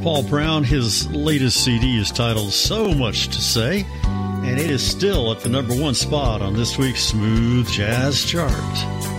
Paul Brown. His latest CD is titled So Much to Say, and it is still at the number one spot on this week's Smooth Jazz chart.